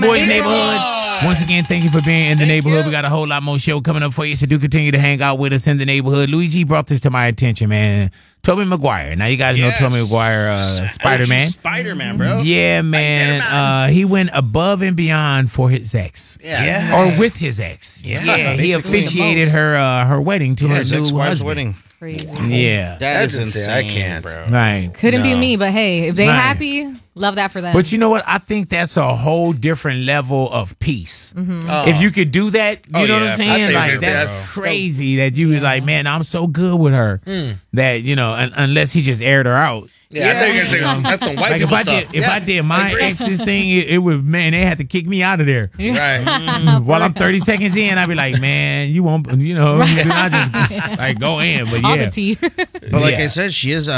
Boys Neighborhood. Once again, thank you for being in the neighborhood. We got a whole lot more show coming up for you, so do continue to hang out with us in the neighborhood. Luigi brought this to my attention, man. Tobey Maguire. Now, you guys know Tobey Maguire, Spider-Man. Spider-Man, bro. Yeah, man. He went above and beyond for his ex. Yeah. Or with his ex. Yeah. He officiated her wedding to her new husband. Wedding. Crazy. Yeah. That's insane. insane. I can't, bro. Right. Couldn't be me, but hey, if they Right. happy, love that for them. But you know what? I think that's a whole different level of peace. Oh. If you could do that, you know what I'm I saying? think Like, that's crazy that you was like, man, I'm so good with her that, you know, unless he just aired her out. Yeah, I think that's some white Like people if stuff. I did my ex's thing, it would, man, they had to kick me out of there. Right. While I'm 30 seconds in, I'd be like, man, you won't, you know, then I just like go in. But all yeah, the tea. But like I said, she is.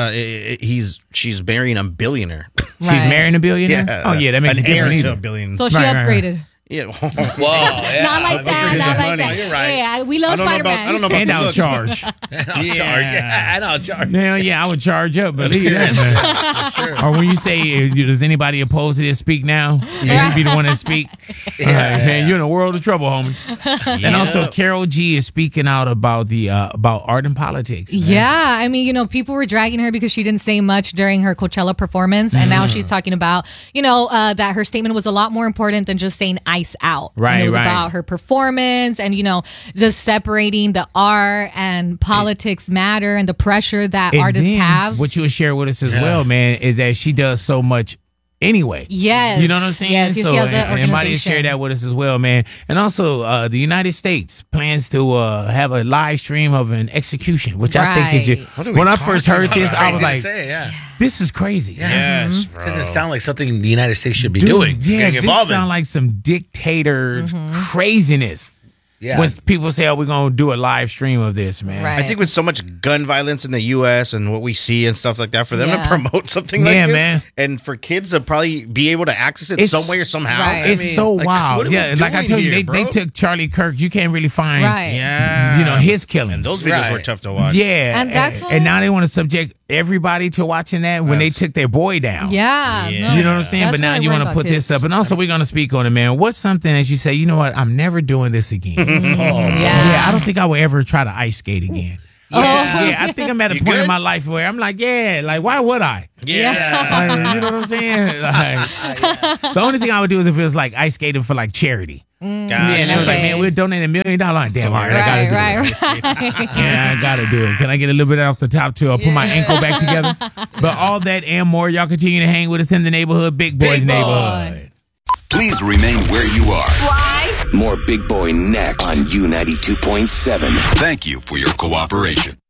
She's marrying a billionaire. she's Right. marrying a billionaire. Yeah. Oh yeah, that makes an it heir different. to a Either. billion. So she Right, right, right. upgraded. Yeah. Whoa. Yeah. Not like that. Not like money. that. You're right. Hey, we love Spider-Man. I don't know about And the I'll look. charge. I'll charge. Yeah, and I'll charge. Hell yeah, I would charge up. Believe that, man. Sure. Or when you say, does anybody opposed to this, speak now? Yeah. You be the one that speak. All right, man, you're in a world of trouble, homie. And also, Carol G is speaking out about the about art and politics. Man. Yeah, I mean, you know, people were dragging her because she didn't say much during her Coachella performance, and now she's talking about, you know, that her statement was a lot more important than just saying "ice out." Right, and it was right. about her performance, and you know, just separating the art and politics matter, and the pressure that And artists then, have. what you would share with us as well, man, is that she does so much anyway. Yes, You know what I'm saying? Yes, she so, has that and Maria organization. shared that with us as well, man. And also, the United States plans to have a live stream of an execution, which I think is Right. What are we when I first heard this, I was Crazy to like, say, yeah. this is crazy. Yes, bro. Doesn't sound like something the United States should be Dude, doing. yeah, Getting this involved in. sound like some dictator craziness. Yeah. When people say, "Oh, we're gonna do a live stream of this," man. Right. I think with so much gun violence in the U.S. and what we see and stuff like that, for them Yeah. to promote something like Yeah, this, man. and for kids to probably be able to access it It's- some way or somehow, Right. It's so like, wild. what are we Yeah, like I doing told you, here, they bro? took Charlie Kirk. You can't really find, Right. Yeah, you know, his killing. And those videos were Right. tough to watch. Yeah, And that's and why- now they want to subject everybody to watching that when they took their boy down. Yeah, no, You know what I'm saying? that's But now what I you worry want to about put kids. this up. And also, we're going to speak on it, man. What's something that you say, you know what, I'm never doing this again? Yeah, I don't think I would ever try to ice skate again. Yeah, I think I'm at a point in my life where I'm like, like, why would I? Like, you know what I'm saying? Like, the only thing I would do is if it was like ice skating for like charity. Yeah, and it was like, Okay. man, we're donating $1 million. Damn, all right, I gotta do it. Right. Yeah, I gotta do it. Can I get a little bit off the top to put my ankle back together? But all that and more, y'all continue to hang with us in the neighborhood, Big Boys Big Boy. Neighborhood. Please remain where you are. Why? More Big Boy next on U92.7. Thank you for your cooperation.